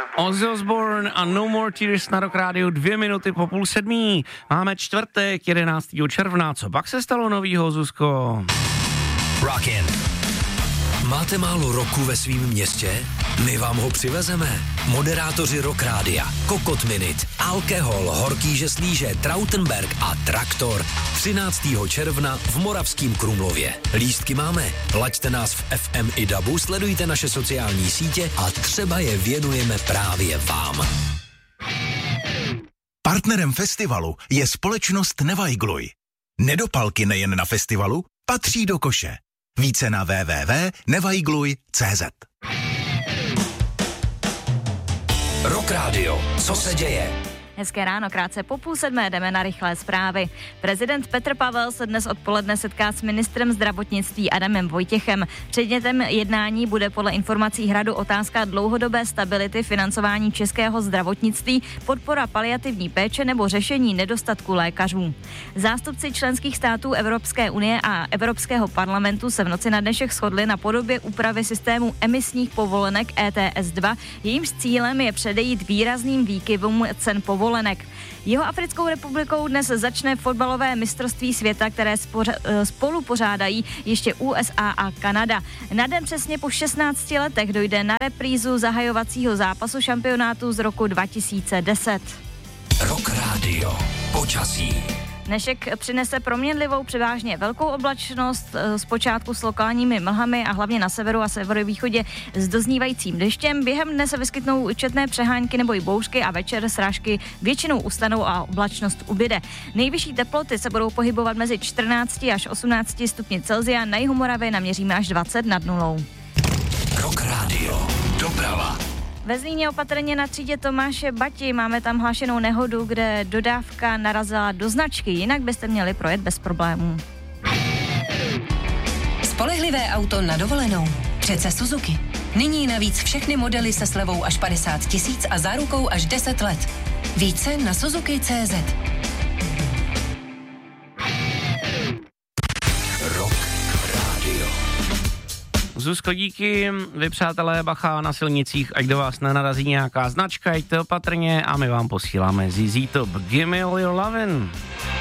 Ozzy Osbourne a No More Tears na Rock Rádiu 2 minuty po 6:30. Máme čtvrtek, 11. června. Co pak se stalo novýho, Zuzko? Rockin'. Máte málo roku ve svým městě? My vám ho přivezeme. Moderátoři Rock Rádia, Kokot Minute, Alkohol, Horký žeslíže, Trautenberg a Traktor 13. června v Moravském Krumlově. Lístky máme. Laďte nás v FM i DABu, sledujte naše sociální sítě a třeba je věnujeme právě vám. Partnerem festivalu je společnost Nevajgluj. Nedopalky nejen na festivalu patří do koše. Více na www.nevajgluj.cz. Rock Radio, co se děje? Hezké ráno, krátce po 6:30 jdeme na rychlé zprávy. Prezident Petr Pavel se dnes odpoledne setká s ministrem zdravotnictví Adamem Vojtěchem. Předmětem jednání bude podle informací Hradu otázka dlouhodobé stability financování českého zdravotnictví, podpora paliativní péče nebo řešení nedostatku lékařů. Zástupci členských států Evropské unie a Evropského parlamentu se v noci na dnešek shodli na podobě úpravy systému emisních povolenek ETS 2, jejímž cílem je předejít výrazným výkyvům cen povolenek. Jihoafrickou republikou dnes začne fotbalové mistrovství světa, které spolu pořádají ještě USA a Kanada. Na den přesně po 16 letech dojde na reprízu zahajovacího zápasu šampionátu z roku 2010. Rock Radio, počasí. Dnešek přinese proměnlivou převážně velkou oblačnost, zpočátku s lokálními mlhami a hlavně na severu a severovýchodě s doznívajícím deštěm. Během dne se vyskytnou četné přehánky nebo i bouřky a večer srážky většinou ustanou a oblačnost ubyde. Nejvyšší teploty se budou pohybovat mezi 14 až 18 stupni Celsia, na jihu Moravy naměříme až 20 nad nulou. Rock Radio, doprava. Ve Zlíně opatrně na třídě Tomáše Bati máme tam hlášenou nehodu, kde dodávka narazila do značky, jinak byste měli projet bez problémů. Spolehlivé auto na dovolenou. Přece Suzuki. Nyní navíc všechny modely se slevou až 50 000 a zárukou až 10 let. Více na Suzuki.cz. Rock Radio. Zuzko, díky. Vy, přátelé, bacha na silnicích, ať do vás nenarazí nějaká značka, jděte opatrně a my vám posíláme ZZ Top. Gimme all your lovin'.